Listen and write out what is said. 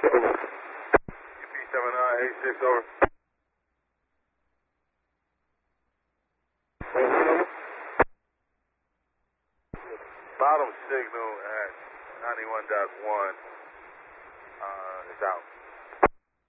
UP7986, over. Bottom signal at 91.1 is out.